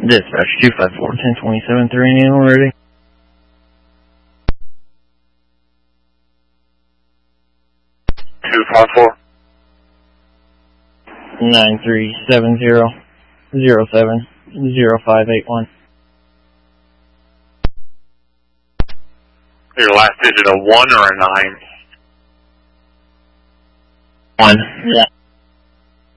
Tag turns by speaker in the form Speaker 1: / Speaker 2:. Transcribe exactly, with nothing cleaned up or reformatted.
Speaker 1: Dispatch two five four, ten twenty-seven, three animal ready.
Speaker 2: two five four.
Speaker 1: nine three seven zero, zero seven, zero five eight one.
Speaker 2: Your last digit a one or a nine?
Speaker 1: One. Yeah.